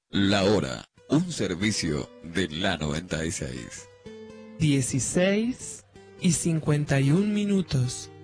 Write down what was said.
La hora, un servicio de la 96. 16:51.